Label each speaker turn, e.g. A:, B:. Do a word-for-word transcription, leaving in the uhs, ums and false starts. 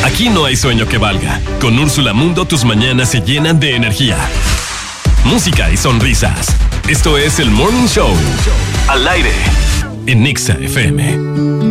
A: Aquí no hay sueño que valga. Con Úrsula Mundo tus mañanas se llenan de energía, música y sonrisas. Esto es el Morning Show. Al aire en Nexa F M.